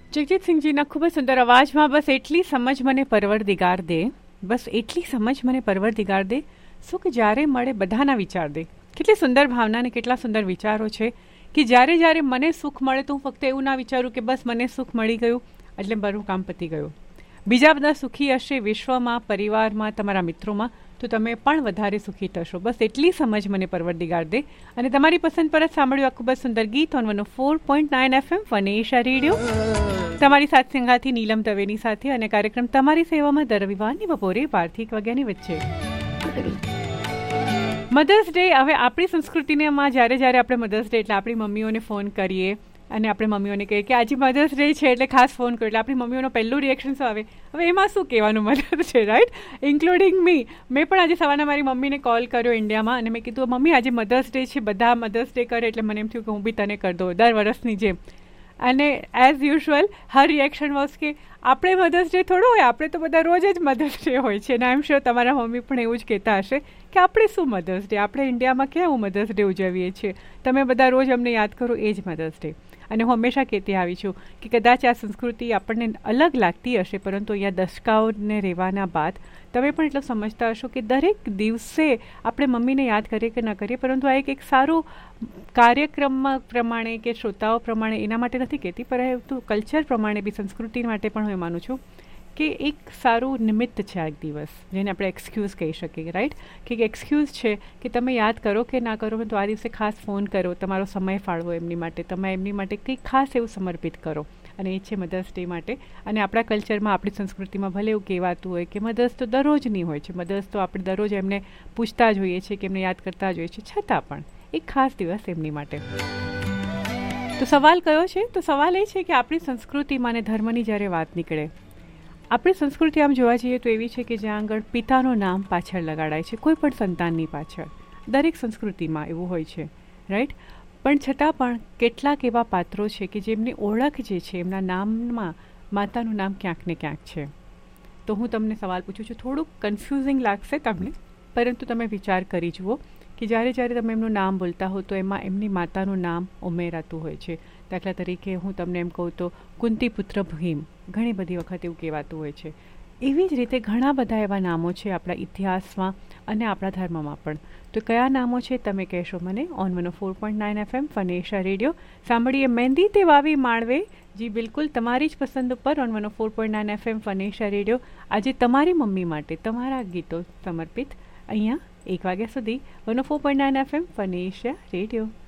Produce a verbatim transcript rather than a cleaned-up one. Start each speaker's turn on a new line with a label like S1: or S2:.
S1: જગજીતસિંહજીના ખૂબ જ સુંદર અવાજમાં બસ એટલી સમજ મને પરવરદિગાર દે, બસ એટલી સમજ મને પરવરદિગાર દે, સુખ જ્યારે મળે બધાના વિચાર દે. કેટલી સુંદર ભાવના અને કેટલા સુંદર વિચારો છે કે જ્યારે જ્યારે મને સુખ મળે તો હું ફક્ત એવું ના વિચારું કે બસ મને સુખ મળી ગયું એટલે મારું કામ પતી ગયું. બીજા બધા સુખી હશે વિશ્વમાં, પરિવારમાં, તમારા મિત્રોમાં, તો તમે પણ વધારે સુખી થશો. બસ એટલી સમજ મને પરવરદિગાર દે. અને તમારી પસંદ પર જ સાંભળ્યું આ ખૂબ જ સુંદર ગીત on one four point nine FM ફનેશા radio. તમારી સાથ સંગાથી નીલમ દવેની સાથે, અને કાર્યક્રમ તમારી સેવામાં દર રવિવારની બપોરે બારથી એક વાગ્યાની વચ્ચે. Mothers day. હવે આપણી સંસ્કૃતિમાં જ્યારે જ્યારે આપણે મધર્સ ડે એટલે આપણી મમ્મીઓને ફોન કરીએ અને આપણે મમ્મીઓને કહીએ કે આજે મધર્સ ડે છે એટલે ખાસ ફોન કરો, એટલે આપણી મમ્મીઓનો પહેલું રિએક્શન શું આવે? હવે એમાં શું કહેવાનું મધર્સ છે, રાઈટ? ઇન્ક્લુડિંગ મી. મેં પણ આજે સવારના મારી મમ્મીને કોલ કર્યો ઇન્ડિયામાં અને મેં કીધું મમ્મી આજે મધર્સ ડે છે, બધા મધર્સ ડે કરે, એટલે મને એમ થયું કે હું બી તને કરી દઉં દર વર્ષની જેમ. અને as usual Har reaction was કે આપણે મધર્સ ડે થોડો હોય, આપણે તો બધા રોજ જ મધર્સ ડે હોય છે. અને આઈ એમ શ્યોર તમારા મમ્મી પણ એવું જ કહેતા હશે કે આપણે શું મધર્સ ડે, આપણે ઇન્ડિયામાં ક્યાં મધર્સ ડે ઉજવીએ છીએ, તમે બધા રોજ અમને યાદ કરો, એ જ મધર્સ ડે. અને હું હંમેશા કહેતી આવી છું કે કદાચ આ સંસ્કૃતિ આપણને અલગ લાગતી હશે, પરંતુ અહીંયા દશકાઓને રહેવાના બાદ તમે પણ એટલું સમજતા હશો કે દરેક દિવસે આપણે મમ્મીને યાદ કરીએ કે ન કરીએ, પરંતુ આ એક એક સારું કાર્યક્રમમાં પ્રમાણે કે શ્રોતાઓ પ્રમાણે, એના માટે નથી કહેતી, પરંતુ કલ્ચર પ્રમાણે બી, સંસ્કૃતિ માટે પણ હું માનું છું કે એક સારું નિમિત્ત છે આ એક દિવસ, જેને આપણે એક્સક્યુઝ કહી શકીએ, રાઈટ? કે એક એક્સક્યુઝ છે કે તમે યાદ કરો કે ના કરો, તો આ દિવસે ખાસ ફોન કરો, તમારો સમય ફાળવો એમની માટે, તમે એમની માટે કંઈક ખાસ એવું સમર્પિત કરો. અને એ છે મધર્સ ડે માટે. અને આપણા કલ્ચરમાં, આપણી સંસ્કૃતિમાં ભલે એવું કહેવાતું હોય કે મધર્સ તો દરરોજની હોય છે, મધર્સ તો આપણે દરરોજ એમને પૂછતા જ હોઈએ છીએ કે એમને યાદ કરતા જ હોઈએ છીએ, છતાં પણ એક ખાસ દિવસ એમની માટે. તો સવાલ કયો છે? તો સવાલ એ છે કે આપણી સંસ્કૃતિમાં અને ધર્મની જ્યારે વાત નીકળે, આપણી સંસ્કૃતિ આમ જોવા જઈએ તો એવી છે કે જ્યાં આગળ પિતાનું નામ પાછળ લગાડાય છે, કોઈ પણ સંતાનની પાછળ. દરેક સંસ્કૃતિમાં એવું હોય છે, રાઈટ? પણ છતાં પણ કેટલાક એવા પાત્રો છે કે જેમની ઓળખ જે છે એમના નામમાં માતાનું નામ ક્યાંક ને ક્યાંક છે. તો હું તમને સવાલ પૂછું છું, થોડુંક કન્ફ્યુઝિંગ લાગશે તમને, પરંતુ તમે વિચાર કરી જુઓ કે જ્યારે જ્યારે તમે એમનું નામ બોલતા હો તો એમાં એમની માતાનું નામ ઉમેરાતું હોય છે. દાખલા તરીકે હું તમને એમ કહું તો કુંતી પુત્ર ભીમ, ઘણી બધી વખત એવું કહેવાતું હોય છે. એવી જ રીતે ઘણા બધા એવા નામો છે આપણા ઇતિહાસમાં અને આપણા ધર્મમાં પણ. તો કયા નામો છે તમે કહેશો મને on one four point nine FM ફનેશા radio. સાંભળીએ મહેંદી તે વાવી માળવે. જી બિલકુલ, તમારી જ પસંદ ઉપર on one four point nine FM ફનેશા radio. આજે તમારી મમ્મી માટે તમારા ગીતો સમર્પિત અહીંયા એક વાગ્યા સુધી one four point nine FM ફનેશા radio.